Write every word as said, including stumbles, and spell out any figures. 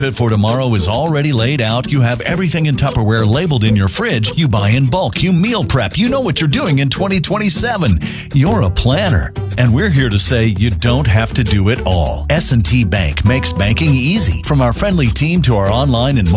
for tomorrow is already laid out. You have everything in Tupperware labeled in your fridge. You buy in bulk. You meal prep. You know what you're doing in twenty twenty-seven. You're a planner. And we're here to say you don't have to do it all. S and T Bank makes banking easy. From our friendly team to our online and mobile